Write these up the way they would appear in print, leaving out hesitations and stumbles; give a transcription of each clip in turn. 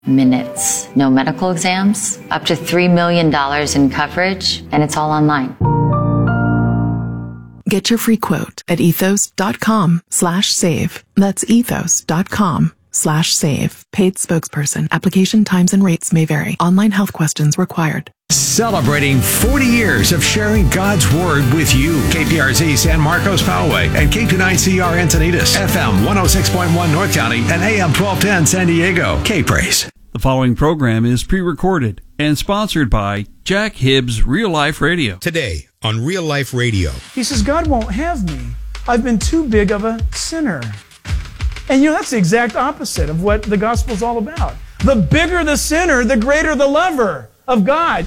minutes. No medical exams, up to $3 million in coverage, and it's all online. Get your free quote at ethos.com/save. That's ethos.com/save. Paid spokesperson. Application times and rates may vary. Online health questions required. Celebrating 40 years of sharing God's Word with you. KPRZ San Marcos Poway and K29CR Encinitas, FM 106.1 North County and AM 1210 San Diego. K-Praise. The following program is pre-recorded and sponsored by Jack Hibbs Real Life Radio. Today on Real Life Radio. He says, God won't have me. I've been too big of a sinner. And that's the exact opposite of what the gospel's all about. The bigger the sinner, the greater the lover of God.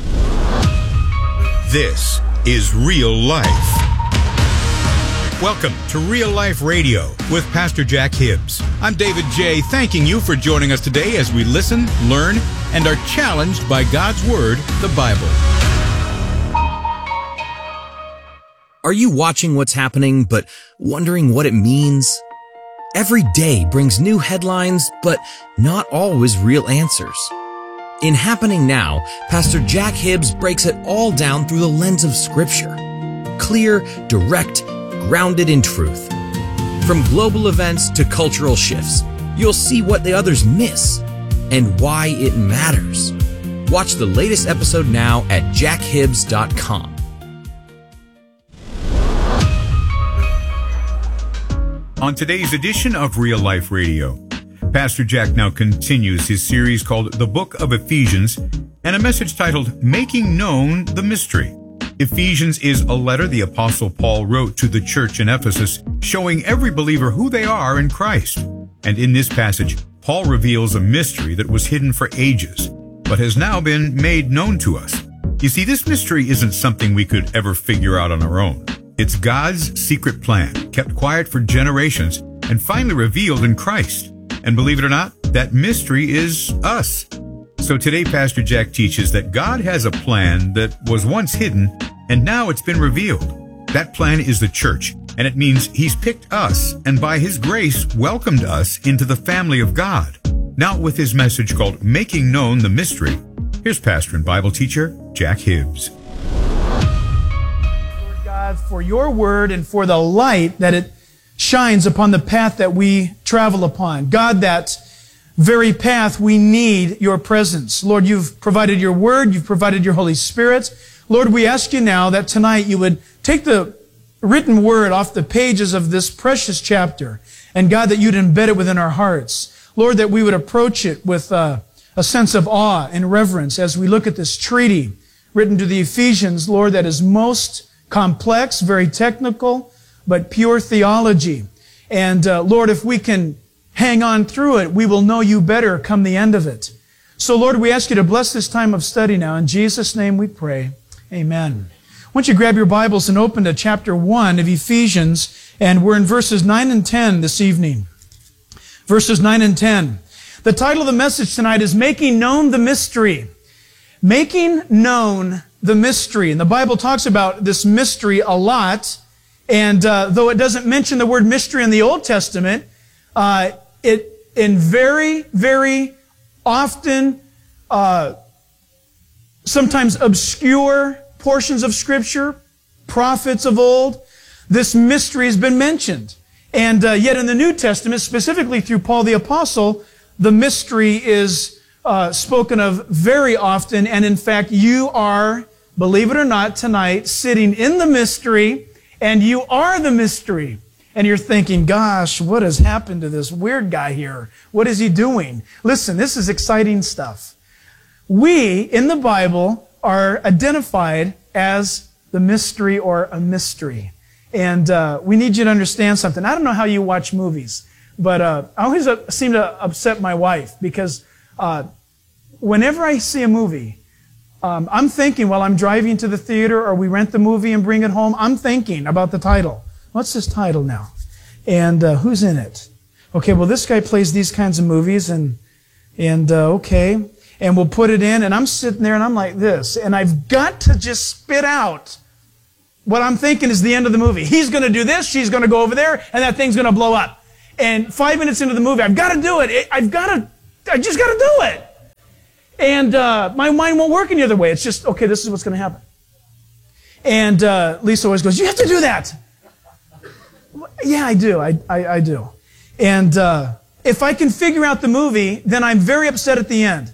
This is Real Life. Welcome to Real Life Radio with Pastor Jack Hibbs. I'm David J. Thanking you for joining us today as we listen, learn, and are challenged by God's Word, the Bible. Are you watching what's happening but wondering what it means? Every day brings new headlines, but not always real answers. In Happening Now, Pastor Jack Hibbs breaks it all down through the lens of Scripture. Clear, direct, grounded in truth. From global events to cultural shifts, you'll see what the others miss and why it matters. Watch the latest episode now at jackhibbs.com. On today's edition of Real Life Radio, Pastor Jack now continues his series called The Book of Ephesians and a message titled Making Known the Mystery. Ephesians is a letter the Apostle Paul wrote to the church in Ephesus, showing every believer who they are in Christ. And in this passage, Paul reveals a mystery that was hidden for ages, but has now been made known to us. You see, this mystery isn't something we could ever figure out on our own. It's God's secret plan, kept quiet for generations, and finally revealed in Christ. And believe it or not, that mystery is us. So today, Pastor Jack teaches that God has a plan that was once hidden, and now it's been revealed. That plan is the church, and it means He's picked us, and by His grace, welcomed us into the family of God. Now, with his message called Making Known the Mystery, here's pastor and Bible teacher, Jack Hibbs. Lord God, for your word and for the light that it shines upon the path that we travel upon. God, that very path, we need your presence. Lord, you've provided your word, you've provided your Holy Spirit. Lord, we ask you now that tonight you would take the written word off the pages of this precious chapter, and God, that you'd embed it within our hearts. Lord, that we would approach it with a sense of awe and reverence as we look at this treaty written to the Ephesians, Lord, that is most complex, very technical, but pure theology. And Lord, if we can hang on through it, we will know you better come the end of it. So Lord, we ask you to bless this time of study now. In Jesus' name we pray. Amen. Why don't you grab your Bibles and open to chapter 1 of Ephesians, and we're in verses 9 and 10 this evening. Verses 9 and 10. The title of the message tonight is Making Known the Mystery. Making Known the Mystery. And the Bible talks about this mystery a lot. And though it doesn't mention the word mystery in the Old Testament, it in very, very often, sometimes obscure portions of Scripture, prophets of old, this mystery has been mentioned. And yet in the New Testament, specifically through Paul the Apostle, the mystery is spoken of very often. And in fact, you are, believe it or not, tonight sitting in the mystery, and you are the mystery. And you're thinking, gosh, what has happened to this weird guy here? What is he doing? Listen, this is exciting stuff. We, in the Bible, are identified as the mystery or a mystery. And we need you to understand something. I don't know how you watch movies, but I always seem to upset my wife because whenever I see a movie, I'm thinking while I'm driving to the theater or we rent the movie and bring it home, I'm thinking about the title. What's this title now? And who's in it? Okay, well, this guy plays these kinds of movies, and okay. And we'll put it in, and I'm sitting there, and I'm like this. And I've got to just spit out what I'm thinking is the end of the movie. He's going to do this, she's going to go over there, and that thing's going to blow up. And 5 minutes into the movie, I've got to do it. I just got to do it. And my mind won't work any other way. It's just, okay, this is what's going to happen. And Lisa always goes, you have to do that. Yeah, I do. I do. And if I can figure out the movie, then I'm very upset at the end.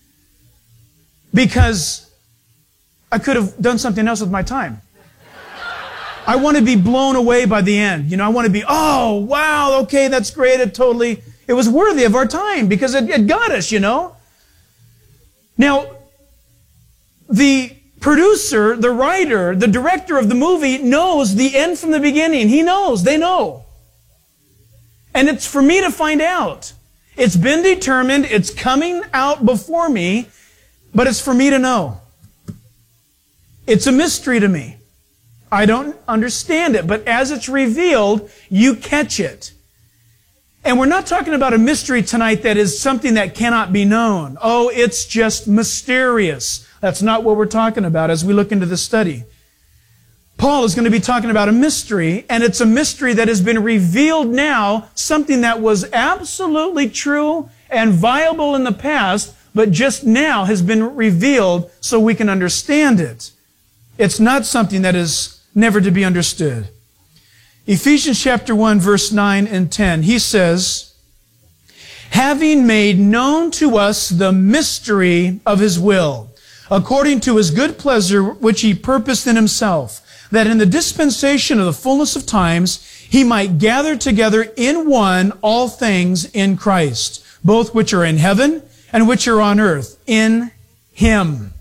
Because I could have done something else with my time. I want to be blown away by the end. You know, I want to be, oh, wow, okay, that's great. It was worthy of our time because it got us, you know. Now, the producer, the writer, the director of the movie knows the end from the beginning. He knows. They know. And it's for me to find out. It's been determined. It's coming out before me, but it's for me to know. It's a mystery to me. I don't understand it, but as it's revealed, you catch it. And we're not talking about a mystery tonight that is something that cannot be known. Oh, it's just mysterious. That's not what we're talking about as we look into this study. Paul is going to be talking about a mystery, and it's a mystery that has been revealed now, something that was absolutely true and viable in the past, but just now has been revealed so we can understand it. It's not something that is never to be understood. Ephesians chapter 1, verse 9 and 10, he says, having made known to us the mystery of his will, according to his good pleasure which he purposed in himself, that in the dispensation of the fullness of times he might gather together in one all things in Christ, both which are in heaven and which are on earth, in him.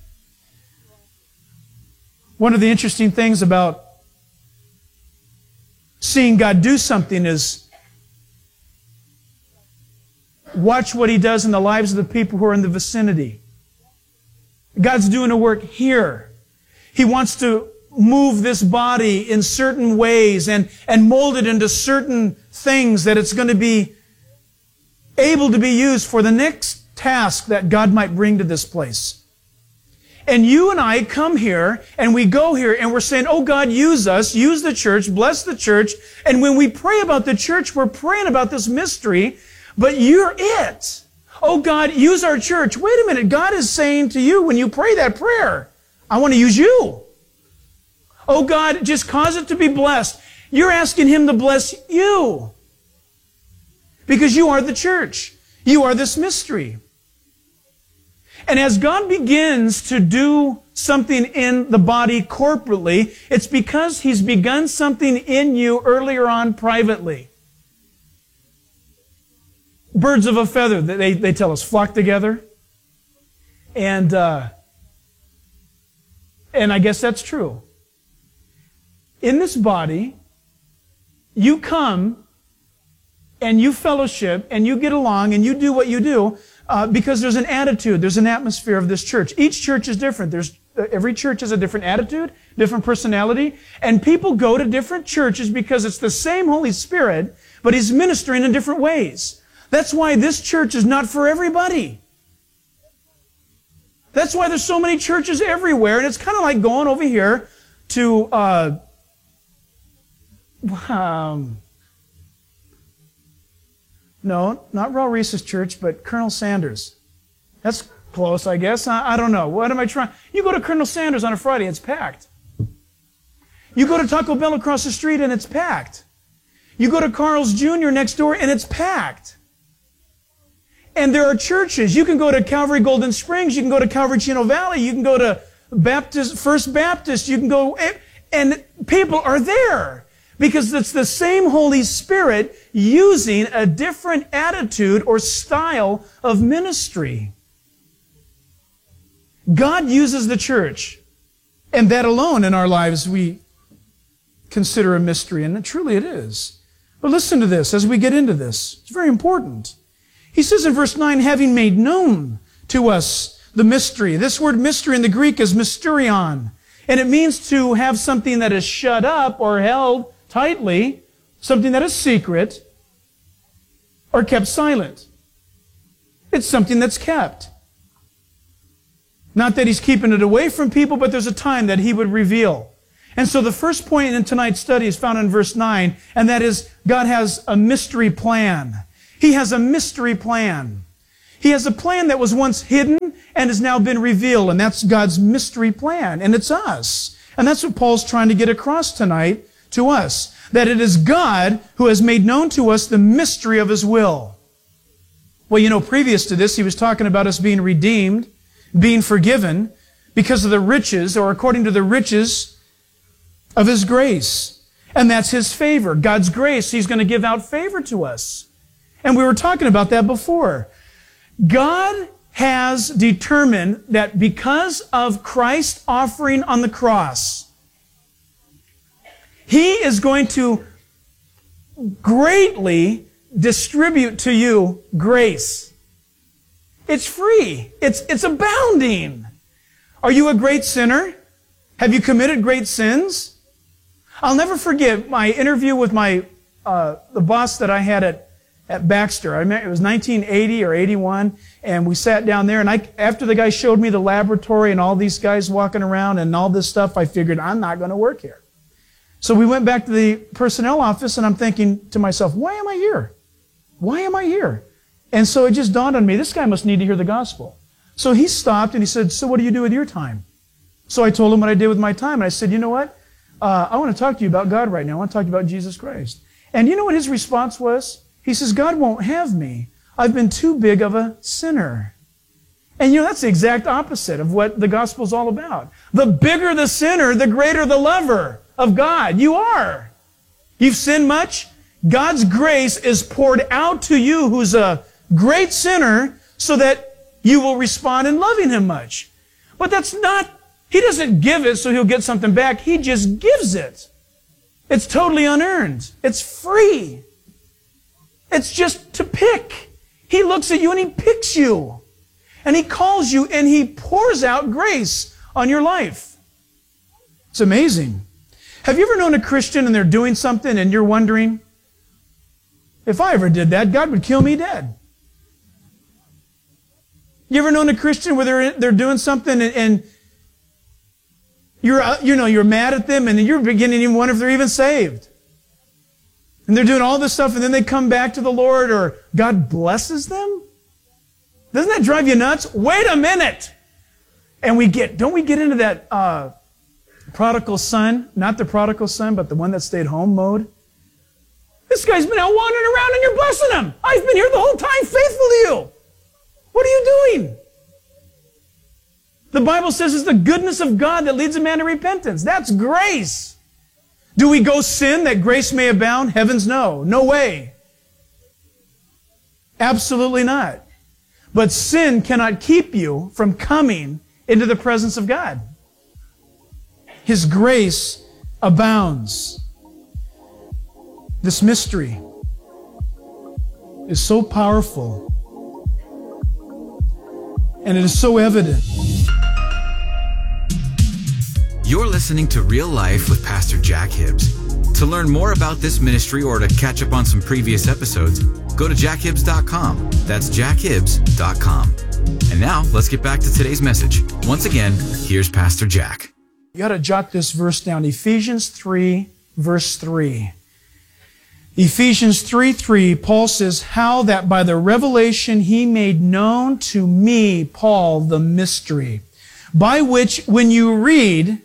One of the interesting things about seeing God do something is watch what he does in the lives of the people who are in the vicinity. God's doing a work here. He wants to move this body in certain ways and mold it into certain things that it's going to be able to be used for the next task that God might bring to this place. And you and I come here and we go here and we're saying, oh God, use us, use the church, bless the church. And when we pray about the church, we're praying about this mystery, but you're it. Oh God, use our church. Wait a minute. God is saying to you when you pray that prayer, I want to use you. Oh God, just cause it to be blessed. You're asking him to bless you. Because you are the church. You are this mystery. And as God begins to do something in the body corporately, it's because he's begun something in you earlier on privately. Birds of a feather, they tell us, flock together. And I guess that's true. In this body, you come and you fellowship and you get along and you do what you do because there's an attitude, there's an atmosphere of this church. Each church is different. Every church has a different attitude, different personality, and people go to different churches because it's the same Holy Spirit, but he's ministering in different ways. That's why this church is not for everybody. That's why there's so many churches everywhere, and it's kind of like going over here to no, not Raul Reese's church, but Colonel Sanders. That's close, I guess. I don't know. What am I trying? You go to Colonel Sanders on a Friday, it's packed. You go to Taco Bell across the street, and it's packed. You go to Carl's Jr. next door, and it's packed. And there are churches. You can go to Calvary Golden Springs. You can go to Calvary Chino Valley. You can go to First Baptist. You can go, and people are there. Because it's the same Holy Spirit using a different attitude or style of ministry. God uses the church. And that alone in our lives we consider a mystery. And truly it is. But listen to this as we get into this. It's very important. He says in verse 9, having made known to us the mystery. This word mystery in the Greek is mysterion. And it means to have something that is shut up or held tightly, something that is secret or kept silent. It's something that's kept. Not that he's keeping it away from people, but there's a time that he would reveal. And so the first point in tonight's study is found in verse 9, and that is God has a mystery plan. He has a mystery plan. He has a plan that was once hidden and has now been revealed. And that's God's mystery plan, and it's us. And that's what Paul's trying to get across tonight to us, that it is God who has made known to us the mystery of His will. Well, you know, previous to this, he was talking about us being redeemed, being forgiven, because of the riches, or according to the riches of His grace. And that's His favor. God's grace, He's going to give out favor to us. And we were talking about that before. God has determined that because of Christ's offering on the cross, He is going to greatly distribute to you grace. It's free. It's abounding. Are you a great sinner? Have you committed great sins? I'll never forget my interview with the boss that I had at Baxter. I remember it was 1980 or 81, and we sat down there, and after the guy showed me the laboratory and all these guys walking around and all this stuff, I figured, I'm not going to work here. So we went back to the personnel office, and I'm thinking to myself, why am I here? Why am I here? And so it just dawned on me, this guy must need to hear the gospel. So he stopped and he said, so what do you do with your time? So I told him what I did with my time. And I said, you know what? I want to talk to you about God right now. I want to talk to you about Jesus Christ. And you know what his response was? He says, God won't have me. I've been too big of a sinner. And you know, that's the exact opposite of what the gospel is all about. The bigger the sinner, the greater the lover of God. You are. You've sinned much. God's grace is poured out to you, who's a great sinner, so that you will respond in loving Him much. But that's not, He doesn't give it so He'll get something back. He just gives it. It's totally unearned. It's free. It's just to pick. He looks at you and He picks you. And He calls you and He pours out grace on your life. It's amazing. Have you ever known a Christian and they're doing something and you're wondering, if I ever did that, God would kill me dead? You ever known a Christian where they're doing something and you're mad at them and you're beginning to even wonder if they're even saved? And they're doing all this stuff and then they come back to the Lord, or God blesses them? Doesn't that drive you nuts? Wait a minute! And don't we get into that prodigal son, not the prodigal son, but the one that stayed home mode? This guy's been out wandering around and you're blessing him. I've been here the whole time, faithful to you. What are you doing? The Bible says it's the goodness of God that leads a man to repentance. That's grace. Do we go sin that grace may abound? Heavens no. No way. Absolutely not. But sin cannot keep you from coming into the presence of God. His grace abounds. This mystery is so powerful. And it is so evident. You're listening to Real Life with Pastor Jack Hibbs. To learn more about this ministry or to catch up on some previous episodes, go to jackhibbs.com. That's jackhibbs.com. And now, let's get back to today's message. Once again, here's Pastor Jack. You got to jot this verse down. Ephesians 3, verse 3. Ephesians 3:3, Paul says, how that by the revelation He made known to me, Paul, the mystery, by which when you read,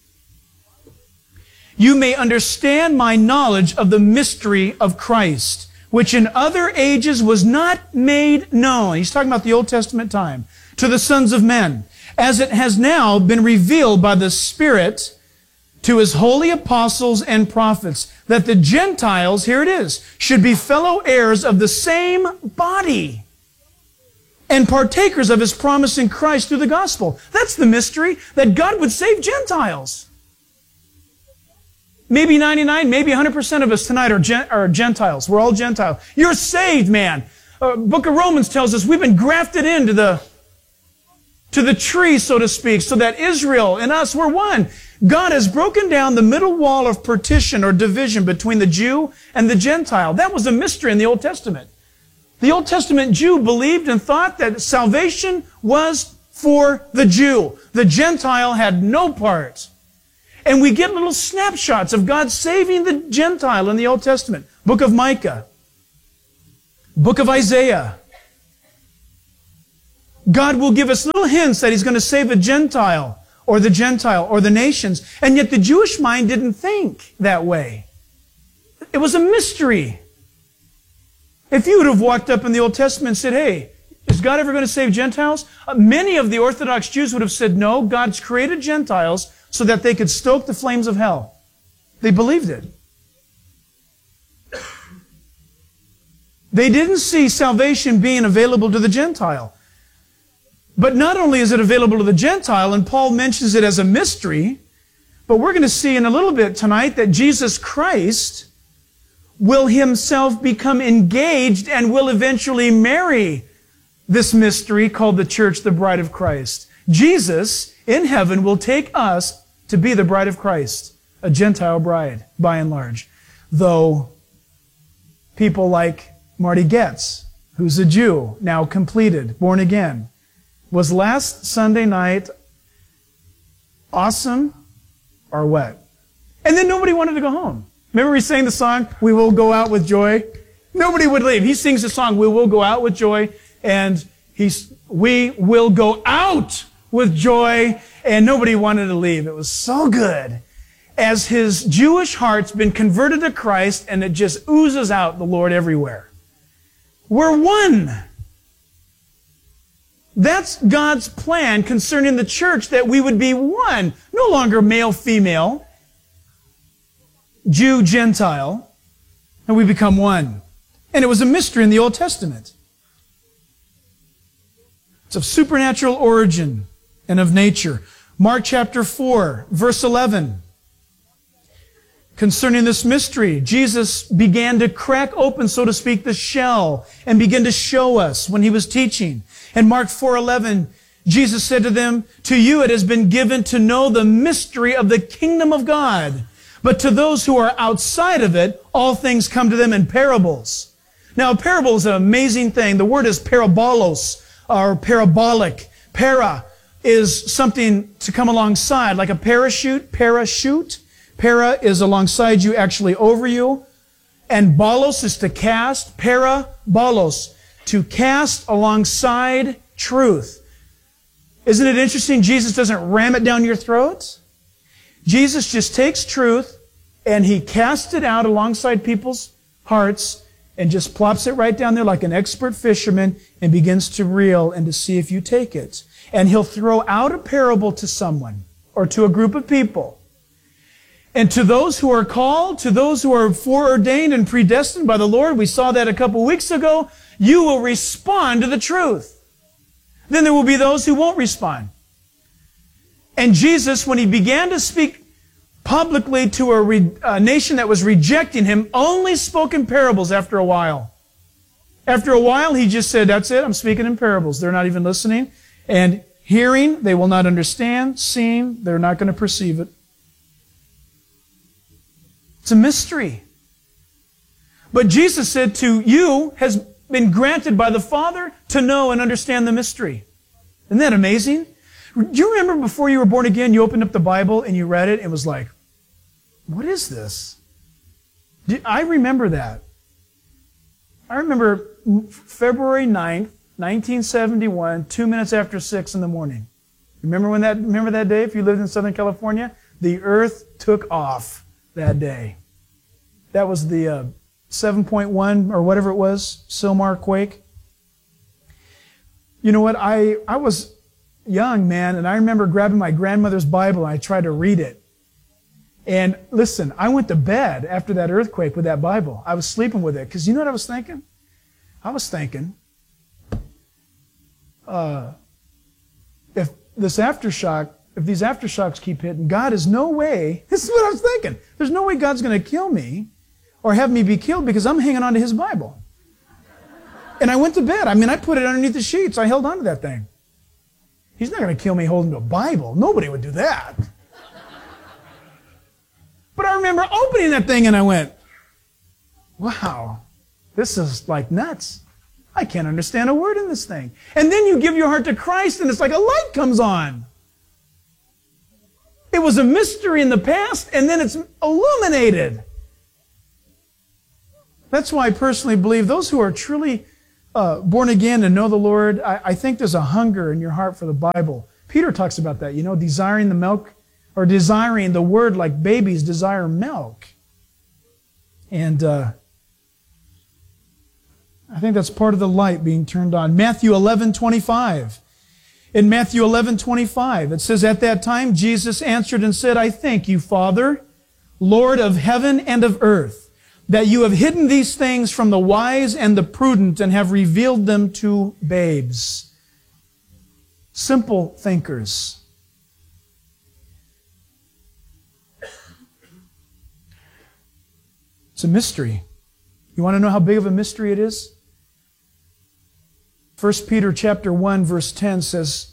you may understand my knowledge of the mystery of Christ, which in other ages was not made known. He's talking about the Old Testament time, to the sons of men, as it has now been revealed by the Spirit to His holy apostles and prophets, that the Gentiles, here it is, should be fellow heirs of the same body and partakers of His promise in Christ through the gospel. That's the mystery, that God would save Gentiles. Maybe 99, maybe 100% of us tonight are Gentiles. We're all Gentiles. You're saved, man. Book of Romans tells us we've been grafted into the tree, so to speak, so that Israel and us, we're one. God has broken down the middle wall of partition or division between the Jew and the Gentile. That was a mystery in the Old Testament. The Old Testament Jew believed and thought that salvation was for the Jew. The Gentile had no part. And we get little snapshots of God saving the Gentile in the Old Testament. Book of Micah. Book of Isaiah. God will give us little hints that He's going to save a Gentile or the nations. And yet the Jewish mind didn't think that way. It was a mystery. If you would have walked up in the Old Testament and said, hey, is God ever going to save Gentiles? Many of the Orthodox Jews would have said, no, God's created Gentiles so that they could stoke the flames of hell. They believed it. They didn't see salvation being available to the Gentile. But not only is it available to the Gentile, and Paul mentions it as a mystery, but we're going to see in a little bit tonight that Jesus Christ will Himself become engaged and will eventually marry this mystery called the church, the bride of Christ. Jesus in heaven will take us to be the bride of Christ, a Gentile bride, by and large. Though people like Marty Goetz, who's a Jew, now completed, born again, was last Sunday night awesome or what? And then nobody wanted to go home. Remember he sang the song, We Will Go Out With Joy? Nobody would leave. He sings the song, We Will Go Out With Joy, and we will go out with joy, and nobody wanted to leave. It was so good. As his Jewish heart's been converted to Christ, and it just oozes out the Lord everywhere. We're one. That's God's plan concerning the church, that we would be one. No longer male, female, Jew, Gentile, and we become one. And it was a mystery in the Old Testament. It's of supernatural origin and of nature. Mark chapter 4, verse 11. Concerning this mystery, Jesus began to crack open, so to speak, the shell and begin to show us when He was teaching. In Mark 4:11, Jesus said to them, to you it has been given to know the mystery of the kingdom of God. But to those who are outside of it, all things come to them in parables. Now, a parable is an amazing thing. The word is parabolos, or parabolic. Para is something to come alongside, like a parachute. Para is alongside you, actually over you. And bolos is to cast. Parabolos, to cast alongside truth. Isn't it interesting? Jesus doesn't ram it down your throat. Jesus just takes truth and He casts it out alongside people's hearts and just plops it right down there like an expert fisherman and begins to reel and to see if you take it. And He'll throw out a parable to someone or to a group of people. And to those who are called, to those who are foreordained and predestined by the Lord, we saw that a couple weeks ago, you will respond to the truth. Then there will be those who won't respond. And Jesus, when He began to speak publicly to a nation that was rejecting Him, only spoke in parables after a while. After a while, He just said, that's it, I'm speaking in parables. They're not even listening. And hearing, they will not understand. Seeing, they're not going to perceive it. It's a mystery. But Jesus said to you has been granted by the Father to know and understand the mystery. Isn't that amazing? Do you remember before you were born again, you opened up the Bible and you read it, and it was like, what is this? I remember that. I remember February 9th, 1971, 2 minutes after 6 in the morning. Remember that day if you lived in Southern California? The earth took off that day. That was the 7.1 or whatever it was, Silmar quake. You know what? I was young, man, and I remember grabbing my grandmother's Bible and I tried to read it. And listen, I went to bed after that earthquake with that Bible. I was sleeping with it because you know what I was thinking? I was thinking, if these aftershocks keep hitting, God is no way, this is what I was thinking, there's no way God's going to kill me or have me be killed because I'm hanging on to His Bible. And I went to bed. I put it underneath the sheets. I held on to that thing. He's not going to kill me holding to a Bible. Nobody would do that. But I remember opening that thing and I went, wow, this is like nuts. I can't understand a word in this thing. And then you give your heart to Christ and it's like a light comes on. It was a mystery in the past and then it's illuminated. That's why I personally believe those who are truly born again and know the Lord, I think there's a hunger in your heart for the Bible. Peter talks about that, desiring the milk, or desiring the Word like babies desire milk. And I think that's part of the light being turned on. Matthew 11:25. In Matthew 11:25, it says, "At that time Jesus answered and said, I thank you, Father, Lord of heaven and of earth, that you have hidden these things from the wise and the prudent and have revealed them to babes." Simple thinkers. It's a mystery. You want to know how big of a mystery it is? 1 Peter chapter 1 verse 10 says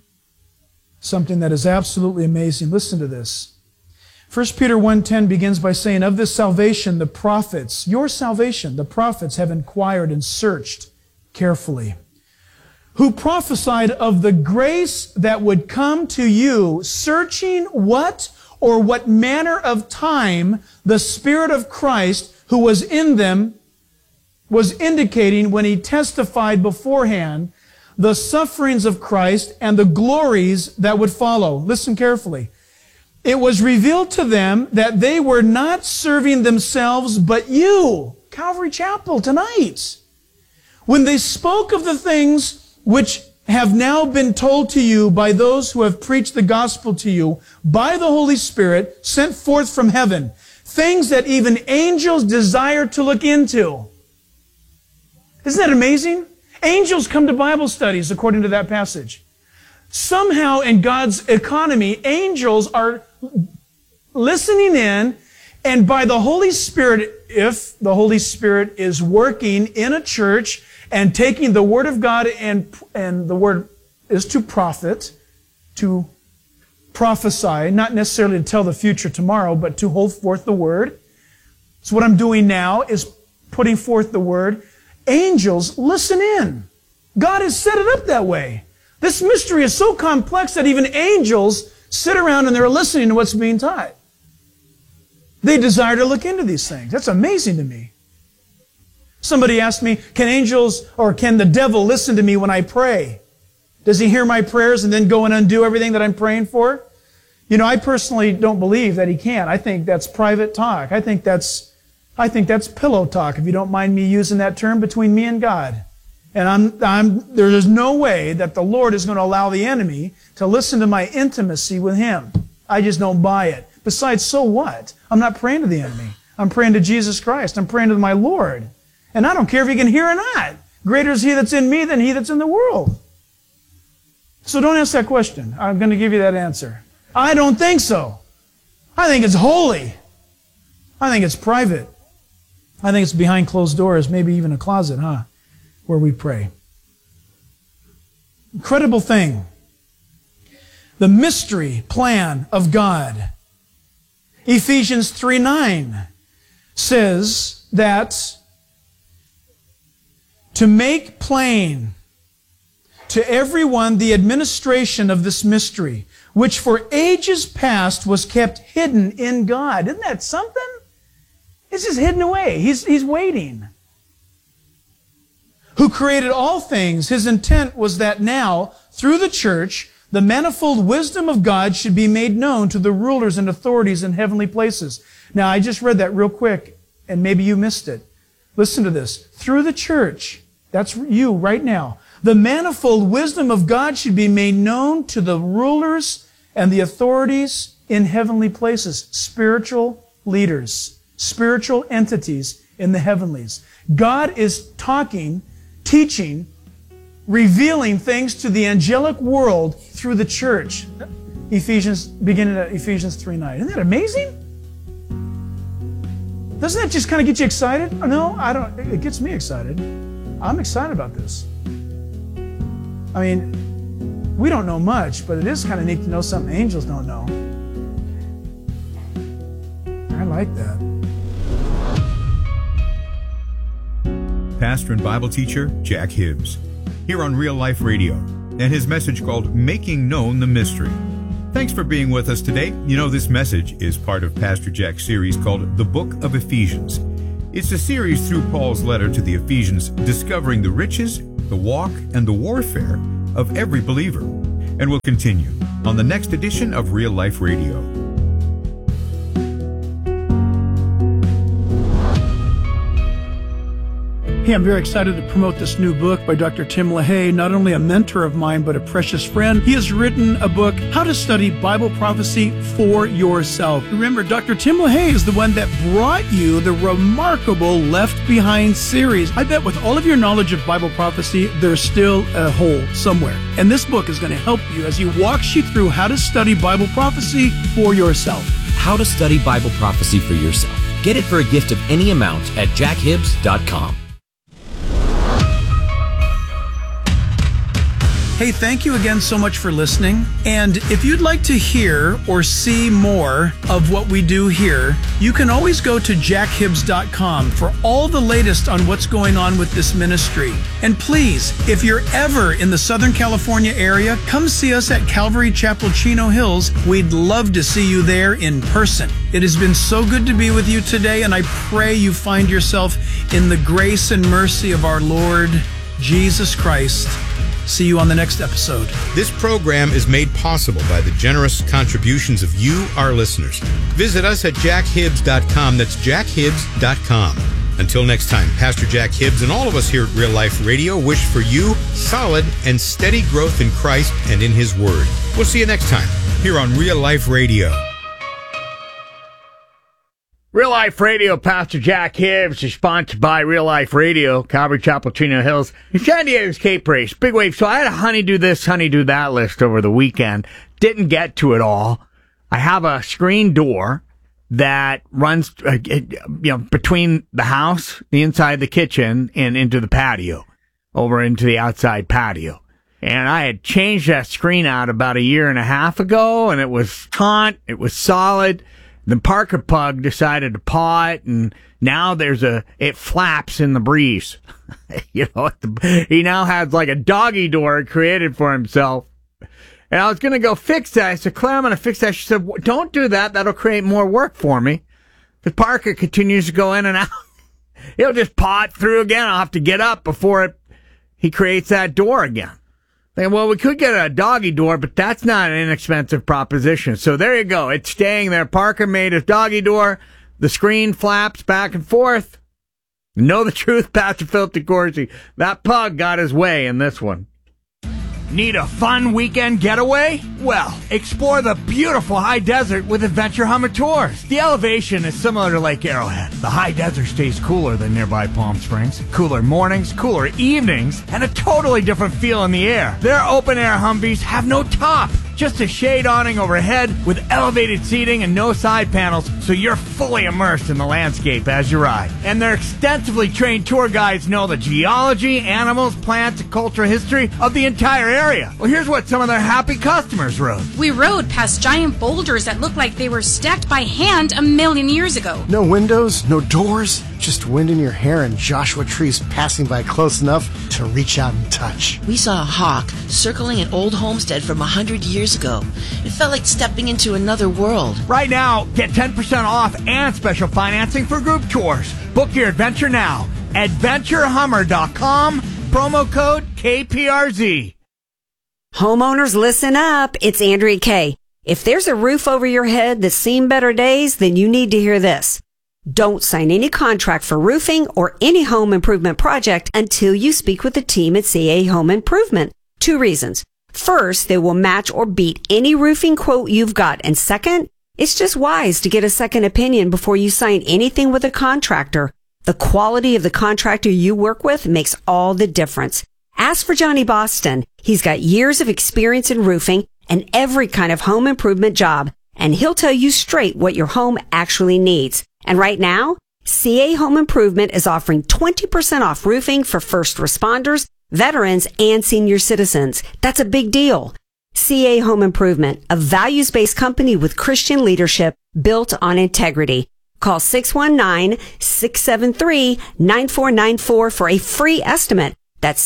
something that is absolutely amazing. Listen to this. 1 Peter 1:10 begins by saying, "Of this salvation the prophets," your salvation, the prophets have inquired and searched carefully, "who prophesied of the grace that would come to you, searching what or what manner of time the Spirit of Christ who was in them was indicating when he testified beforehand the sufferings of Christ and the glories that would follow." Listen carefully. "It was revealed to them that they were not serving themselves, but you," Calvary Chapel tonight, "when they spoke of the things which have now been told to you by those who have preached the gospel to you by the Holy Spirit sent forth from heaven, things that even angels desire to look into." Isn't that amazing? Angels come to Bible studies according to that passage. Somehow in God's economy, angels are listening in, and by the Holy Spirit, if the Holy Spirit is working in a church and taking the Word of God, and the Word is to profit, to prophesy, not necessarily to tell the future tomorrow, but to hold forth the Word. So what I'm doing now is putting forth the Word. Angels listen in. God has set it up that way. This mystery is so complex that even angels sit around and they're listening to what's being taught. They desire to look into these things. That's amazing to me. Somebody asked me, can angels or can the devil listen to me when I pray? Does he hear my prayers and then go and undo everything that I'm praying for? I personally don't believe that he can. I think that's private talk. I think that's pillow talk, if you don't mind me using that term, between me and God. And there is no way that the Lord is going to allow the enemy to listen to my intimacy with Him. I just don't buy it. Besides, so what? I'm not praying to the enemy. I'm praying to Jesus Christ. I'm praying to my Lord. And I don't care if He can hear or not. Greater is He that's in me than he that's in the world. So don't ask that question. I'm going to give you that answer. I don't think so. I think it's holy. I think it's private. I think it's behind closed doors, maybe even a closet, where we pray. Incredible thing. The mystery plan of God. Ephesians 3:9 says that to make plain to everyone the administration of this mystery, which for ages past was kept hidden in God. Isn't that something? It's just hidden away. He's waiting. Who created all things. His intent was that now, through the church, the manifold wisdom of God should be made known to the rulers and authorities in heavenly places. Now, I just read that real quick, and maybe you missed it. Listen to this. Through the church, that's you right now, the manifold wisdom of God should be made known to the rulers and the authorities in heavenly places, spiritual leaders, spiritual entities in the heavenlies. God is talking, teaching, revealing things to the angelic world through the church. Beginning at Ephesians 3:9. Isn't that amazing? Doesn't that just kind of get you excited? No, I don't. It gets me excited. I'm excited about this. I mean, we don't know much, but it is kind of neat to know something angels don't know. I like that. Pastor and Bible teacher Jack Hibbs, here on Real Life Radio, and his message called Making Known the Mystery. Thanks for being with us today. You know, this message is part of Pastor Jack's series called The Book of Ephesians. It's a series through Paul's letter to the Ephesians, discovering the riches, the walk, and the warfare of every believer. And we'll continue on the next edition of Real Life Radio. Hey, I'm very excited to promote this new book by Dr. Tim LaHaye, not only a mentor of mine, but a precious friend. He has written a book, How to Study Bible Prophecy for Yourself. Remember, Dr. Tim LaHaye is the one that brought you the remarkable Left Behind series. I bet with all of your knowledge of Bible prophecy, there's still a hole somewhere. And this book is going to help you as he walks you through how to study Bible prophecy for yourself. How to Study Bible Prophecy for Yourself. Get it for a gift of any amount at jackhibbs.com. Hey, thank you again so much for listening. And if you'd like to hear or see more of what we do here, you can always go to jackhibbs.com for all the latest on what's going on with this ministry. And please, if you're ever in the Southern California area, come see us at Calvary Chapel, Chino Hills. We'd love to see you there in person. It has been so good to be with you today, and I pray you find yourself in the grace and mercy of our Lord Jesus Christ. See you on the next episode. This program is made possible by the generous contributions of you, our listeners. Visit us at jackhibbs.com. That's jackhibbs.com. Until next time, Pastor Jack Hibbs and all of us here at Real Life Radio wish for you solid and steady growth in Christ and in His Word. We'll see you next time here on Real Life Radio. Real Life Radio, Pastor Jack Hibbs is sponsored by Real Life Radio, Calvary Chapel, Chino Hills, and San Diego's Cape Race. Big wave. So I had a honeydew this, honeydew that list over the weekend. Didn't get to it all. I have a screen door that runs, between the house, the inside the kitchen, and into the patio, over into the outside patio. And I had changed that screen out about 1.5 years ago, and it was taut, it was solid. The Parker Pug decided to paw it, and now it flaps in the breeze. He now has like a doggy door created for himself. And I was going to go fix that. I said, Claire, I'm going to fix that. She said, don't do that. That'll create more work for me. Because Parker continues to go in and out. He'll just paw it through again. I'll have to get up before he creates that door again. Well, we could get a doggy door, but that's not an inexpensive proposition. So there you go. It's staying there. Parker made his doggy door. The screen flaps back and forth. Know the truth, Pastor Philip DeCourcy. That pug got his way in this one. Need a fun weekend getaway? Well, explore the beautiful high desert with Adventure Hummer Tours. The elevation is similar to Lake Arrowhead. The high desert stays cooler than nearby Palm Springs. Cooler mornings, cooler evenings, and a totally different feel in the air. Their open-air Humvees have no top, just a shade awning overhead with elevated seating and no side panels, so you're fully immersed in the landscape as you ride. And their extensively trained tour guides know the geology, animals, plants, and cultural history of the entire area. Well, here's what some of their happy customers wrote. We rode past giant boulders that looked like they were stacked by hand 1 million years ago. No windows, no doors, just wind in your hair and Joshua trees passing by close enough to reach out and touch. We saw a hawk circling an old homestead from 100 years ago. It felt like stepping into another world. Right now, get 10% off and special financing for group tours. Book your adventure now. AdventureHummer.com, promo code KPRZ. Homeowners, listen up. It's Andrea Kay. If there's a roof over your head that's seen better days, then you need to hear this. Don't sign any contract for roofing or any home improvement project until you speak with the team at CA Home Improvement. 2 reasons. First, they will match or beat any roofing quote you've got. And second, it's just wise to get a second opinion before you sign anything with a contractor. The quality of the contractor you work with makes all the difference. Ask for Johnny Boston. He's got years of experience in roofing and every kind of home improvement job, and he'll tell you straight what your home actually needs. And right now, CA Home Improvement is offering 20% off roofing for first responders, veterans, and senior citizens. That's a big deal. CA Home Improvement, a values-based company with Christian leadership built on integrity. Call 619-673-9494 for a free estimate. That's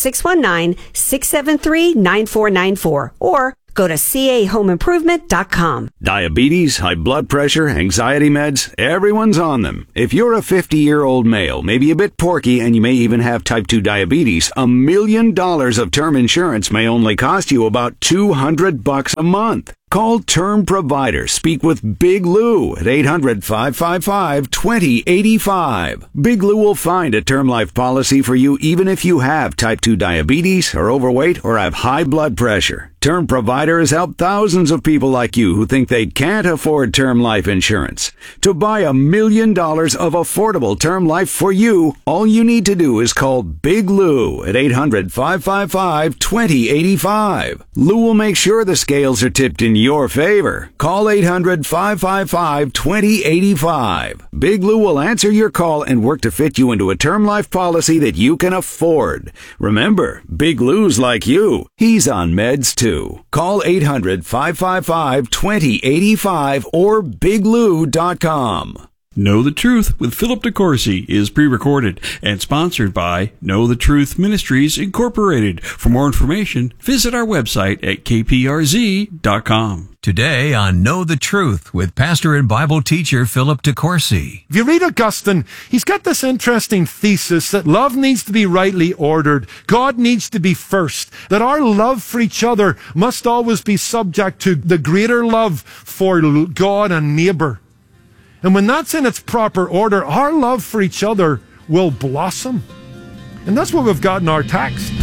619-673-9494 or go to cahomeimprovement.com. Diabetes, high blood pressure, anxiety meds, everyone's on them. If you're a 50-year-old male, maybe a bit porky, and you may even have type 2 diabetes, $1 million of term insurance may only cost you about $200 a month. Call Term Provider. Speak with Big Lou at 800-555-2085. Big Lou will find a term life policy for you even if you have type 2 diabetes, are overweight, or have high blood pressure. Term Provider has helped thousands of people like you who think they can't afford term life insurance. To buy $1 million of affordable term life for you, all you need to do is call Big Lou at 800-555-2085. Lou will make sure the scales are tipped in your favor. Call 800-555-2085. Big Lou will answer your call and work to fit you into a term life policy that you can afford. Remember, Big Lou's like you. He's on meds too. Call 800-555-2085 or biglou.com. Know the Truth with Philip DeCourcy is pre-recorded and sponsored by Know the Truth Ministries Incorporated. For more information, visit our website at kprz.com. Today on Know the Truth with pastor and Bible teacher Philip DeCourcy. If you read Augustine, he's got this interesting thesis that love needs to be rightly ordered. God needs to be first. That our love for each other must always be subject to the greater love for God and neighbor. And when that's in its proper order, our love for each other will blossom. And that's what we've got in our text.